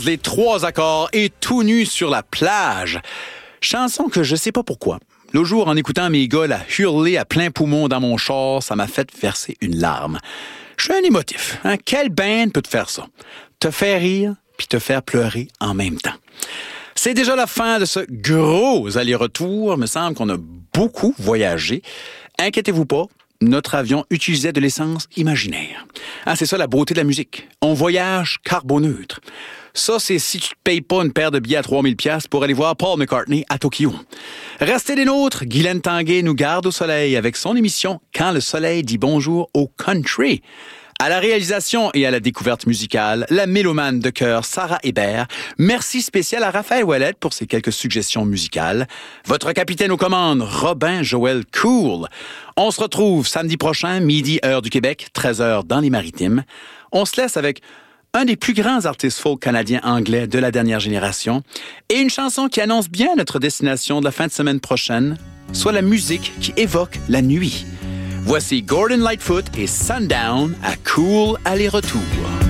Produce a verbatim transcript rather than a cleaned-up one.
Les trois accords et tout nu sur la plage. Chanson que je sais pas pourquoi. Le jour, en écoutant mes gars la hurler à plein poumon dans mon char, ça m'a fait verser une larme. Je suis un émotif. Hein? Quel band peut te faire ça? Te faire rire puis te faire pleurer en même temps. C'est déjà la fin de ce gros aller-retour. Il me semble qu'on a beaucoup voyagé. Inquiétez-vous pas. Notre avion utilisait de l'essence imaginaire. Ah, c'est ça la beauté de la musique. On voyage carboneutre. Ça, c'est si tu ne payes pas une paire de billets à trois mille dollars pour aller voir Paul McCartney à Tokyo. Restez des nôtres. Guylaine Tanguay nous garde au soleil avec son émission « Quand le soleil dit bonjour au country ». À la réalisation et à la découverte musicale, la mélomane de cœur Sarah Hébert. Merci spécial à Raphaël Ouellette pour ses quelques suggestions musicales. Votre capitaine aux commandes, Robin Joël Cool. On se retrouve samedi prochain, midi, heure du Québec, treize heures dans les Maritimes. On se laisse avec un des plus grands artistes folk canadiens anglais de la dernière génération et une chanson qui annonce bien notre destination de la fin de semaine prochaine, soit la musique qui évoque la nuit. Voici Gordon Lightfoot et Sundown à Cool aller-retour.